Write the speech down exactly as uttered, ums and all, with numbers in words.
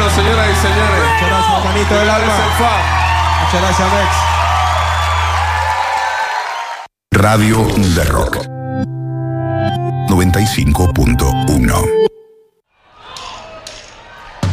señoras y señores. Muchas gracias, manito del alma. Muchas gracias, Mex. Radio de Rock noventa y cinco punto uno.